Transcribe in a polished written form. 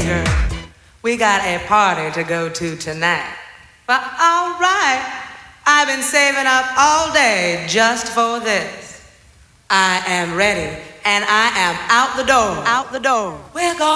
We got a party to go to tonight. But all right, I've been saving up all day just for this. I am ready and I am out the door. Out the door. We're going